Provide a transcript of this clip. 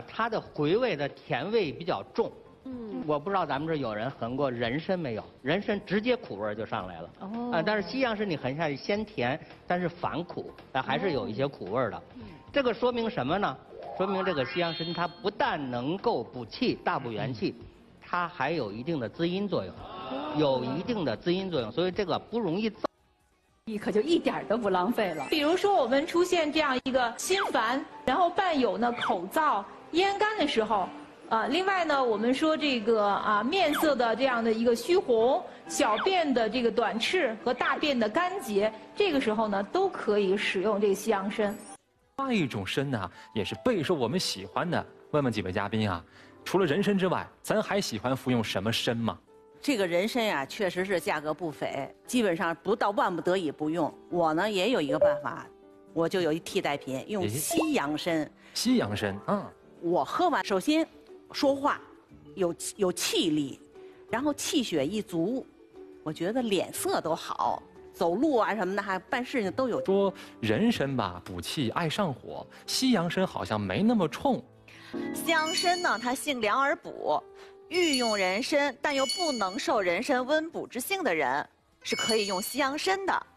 啊，它的回味的甜味比较重。我不知道咱们这有人横过人参没有？人参直接苦味就上来了。但是西洋参你横下去鲜甜，但是反苦，还是有一些苦味的。这个说明什么呢？说明这个西洋参它不但能够补气、大补元气，它还有一定的滋阴作用，所以这个不容易造。 可就一点都不浪费了。 比如说我们出现这样一个心烦，然后伴有呢口燥、咽干的时候。另外呢，我们说这个面色的这样的一个虚红，小便的这个短赤和大便的干结，这个时候呢都可以使用这个西洋参。 另外一种参呢，也是备受我们喜欢的。问问几位嘉宾啊，除了人参之外，咱还喜欢服用什么参吗？ 这个人参呀，确实是价格不菲，基本上不到万不得已不用。我呢也有一个办法，我就有一替代品，用西洋参。 西洋参， 我喝完，首先说话有气力，然后气血一足，我觉得脸色都好，走路啊什么的，还办事情都有。 说人参吧，补气爱上火，西洋参好像没那么冲。 西洋参呢，它性凉而补，欲用人参但又不能受人参温补之性的人，是可以用西洋参的。